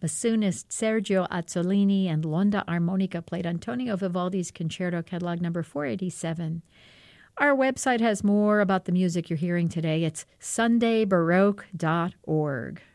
Bassoonist Sergio Azzolini and L'Onda Armonica played Antonio Vivaldi's Concerto Catalog number 487. Our website has more about the music you're hearing today. It's sundaybaroque.org.